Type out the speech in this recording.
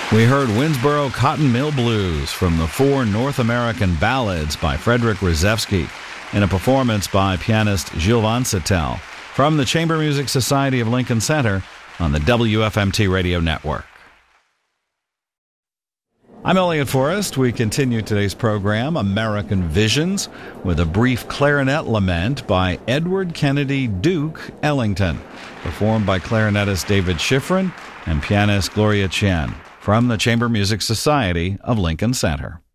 We heard Winnsboro Cotton Mill Blues from the 4 North American Ballads by Frederick Rzewski in a performance by pianist Gilles Van Sattel from the Chamber Music Society of Lincoln Center on the WFMT Radio Network. I'm Elliot Forrest. We continue today's program, American Visions, with a brief clarinet lament by Edward Kennedy Duke Ellington, performed by clarinetist David Schifrin and pianist Gloria Chen from the Chamber Music Society of Lincoln Center.